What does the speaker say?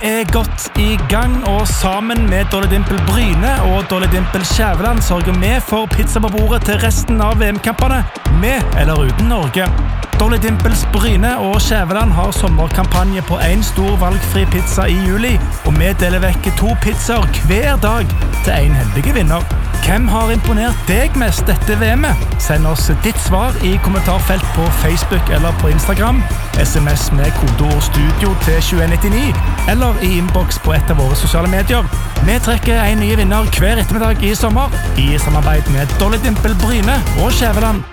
godt i gang, og sammen med Dolly Dimple Bryne og Dolly Dimple Skjæveland sørger vi for pizza på bordet til resten av VM-kampene, med eller uten Norge. Dolly Dimples Bryne og Skjæveland har sommerkampanje på en stor valgfri pizza i juli, og vi deler vekk 2 pizzaer hver dag til en heldige vinner. Hvem har imponert deg mest dette VM-et? Send oss ditt svar i kommentarfelt på Facebook eller på Instagram, SMS med kodeord studio til 2199, eller i inbox på et av våre sosiale medier. Vi trekker en ny vinner hver ettermiddag i sommer, i samarbeid med Dolly Dimple Bryne og Skjæveland.